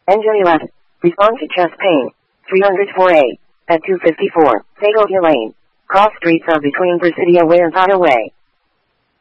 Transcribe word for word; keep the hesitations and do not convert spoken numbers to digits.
Engine eleven. Respond to chest pain. three oh four A. At two fifty-four. Segovia Lane. Cross streets are between Presidio Way and Tata Way.